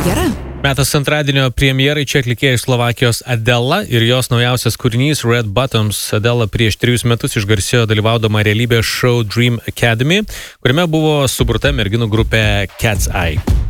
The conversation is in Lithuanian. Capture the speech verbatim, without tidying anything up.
premjera. Metas antradienio premjerai čia atlikėja iš Slovakijos Adela ir jos naujausias kūrinys Red Bottoms. Adela prieš trejus metus išgarsėjo dalyvaudama realybės šou Dream Academy, kuriame buvo suburta merginų grupė Cat's Eye.